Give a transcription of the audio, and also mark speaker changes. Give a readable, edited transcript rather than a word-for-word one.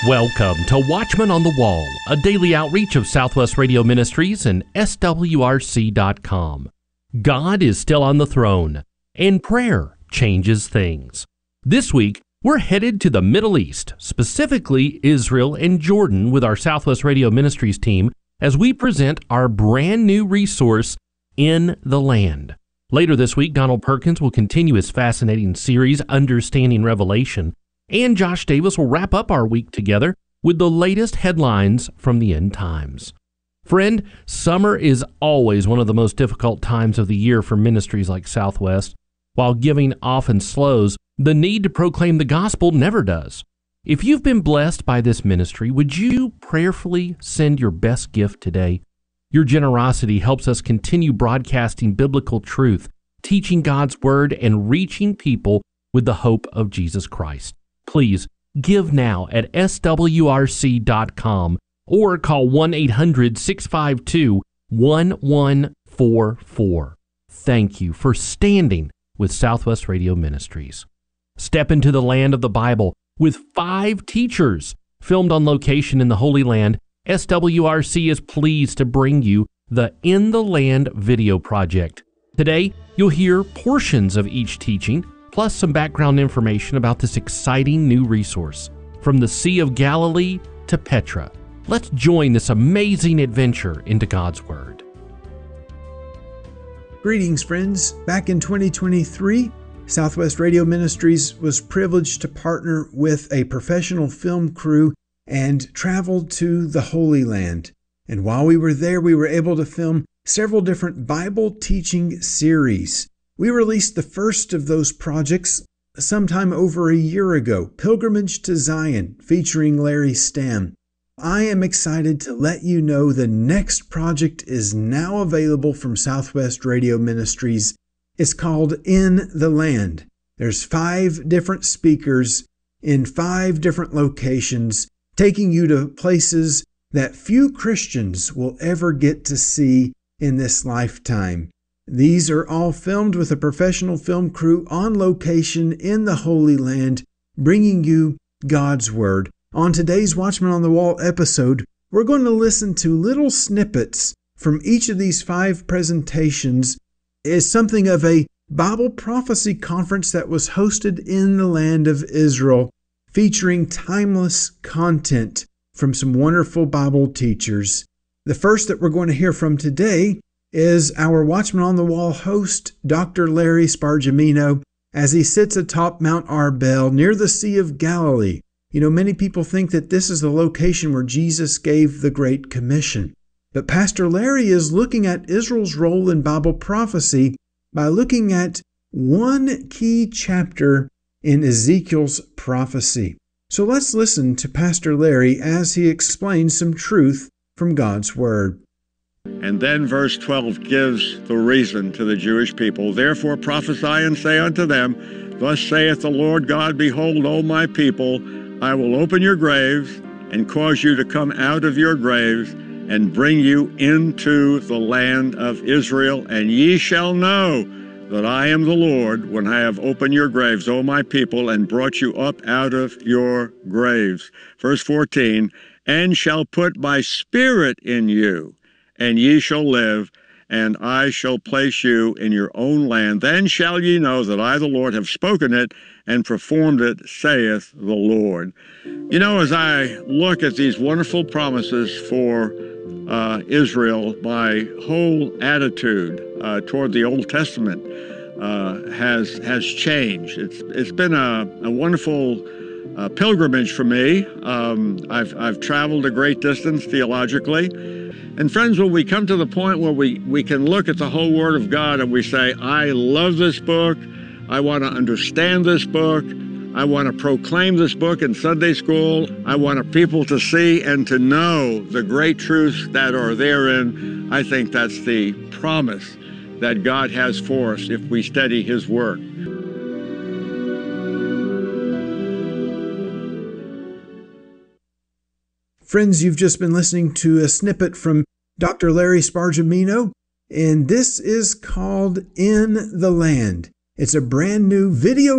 Speaker 1: Welcome to Watchman on the Wall, a daily outreach of Southwest Radio Ministries and SWRC.com. God is still on the throne, and prayer changes things. This week, we're headed to the Middle East, specifically Israel and Jordan, with our Southwest Radio Ministries team as we present our brand new resource, In the Land. Later this week, Donald Perkins will continue his fascinating series, Understanding Revelation, and Josh Davis will wrap up our week together with the latest headlines from the end times. Friend, summer is always one of the most difficult times of the year for ministries like Southwest. While giving often slows, the need to proclaim the gospel never does. If you've been blessed by this ministry, would you prayerfully send your best gift today? Your generosity helps us continue broadcasting biblical truth, teaching God's word, and reaching people with the hope of Jesus Christ. Please give now at swrc.com or call 1-800-652-1144. Thank you for standing with Southwest Radio Ministries. Step into the land of the Bible with 5 teachers. Filmed on location in the Holy Land, SWRC is pleased to bring you the In the Land video project. Today, you'll hear portions of each teaching, plus some background information about this exciting new resource. From the Sea of Galilee to Petra, let's join this amazing adventure into God's Word.
Speaker 2: Greetings, friends. Back in 2023, Southwest Radio Ministries was privileged to partner with a professional film crew and traveled to the Holy Land. And while we were there, we were able to film several different Bible teaching series. We released the first of those projects sometime over a year ago, Pilgrimage to Zion, featuring Larry Stamm. I am excited to let you know the next project is now available from Southwest Radio Ministries. It's called In the Land. There's 5 different speakers in 5 different locations, taking you to places that few Christians will ever get to see in this lifetime. These are all filmed with a professional film crew on location in the Holy Land, bringing you God's Word. On today's Watchman on the Wall episode, we're going to listen to little snippets from each of these 5 presentations. It's something of a Bible prophecy conference that was hosted in the land of Israel, featuring timeless content from some wonderful Bible teachers. The first that we're going to hear from today is our Watchman on the Wall host, Dr. Larry Spargimino, as he sits atop Mount Arbel near the Sea of Galilee. You know, many people think that this is the location where Jesus gave the Great Commission. But Pastor Larry is looking at Israel's role in Bible prophecy by looking at one key chapter in Ezekiel's prophecy. So let's listen to Pastor Larry as he explains some truth from God's Word.
Speaker 3: And then verse 12 gives the reason to the Jewish people. Therefore prophesy and say unto them, Thus saith the Lord God, Behold, O my people, I will open your graves and cause you to come out of your graves and bring you into the land of Israel. And ye shall know that I am the Lord when I have opened your graves, O my people, and brought you up out of your graves. Verse 14, And shall put my spirit in you, and ye shall live, and I shall place you in your own land. Then shall ye know that I, the Lord, have spoken it and performed it, saith the Lord. You know, as I look at these wonderful promises for Israel, my whole attitude toward the Old Testament has changed. It's been a wonderful pilgrimage for me. I've traveled a great distance theologically. And friends, when we come to the point where we can look at the whole Word of God and we say, I love this book, I want to understand this book, I want to proclaim this book in Sunday school, I want people to see and to know the great truths that are therein, I think that's the promise that God has for us if we study His Word.
Speaker 2: Friends, you've just been listening to a snippet from Dr. Larry Spargimino, and this is called In the Land. It's a brand new video